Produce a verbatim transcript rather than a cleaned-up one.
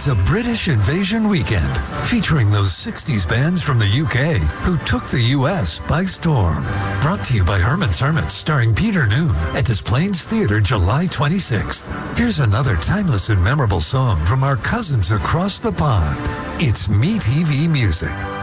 It's a British invasion weekend featuring those sixties bands from the U K who took the U S by storm. Brought to you by Herman's Hermits, starring Peter Noon at Des Plaines Theatre July twenty-sixth. Here's another timeless and memorable song from our cousins across the pond. It's Me T V Music.